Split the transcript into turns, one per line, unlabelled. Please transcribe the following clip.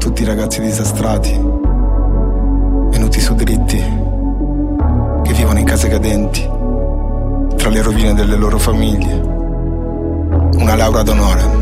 tutti i ragazzi disastrati, venuti su dritti, che vivono in case cadenti, tra le rovine delle loro famiglie. Una laurea d'onore.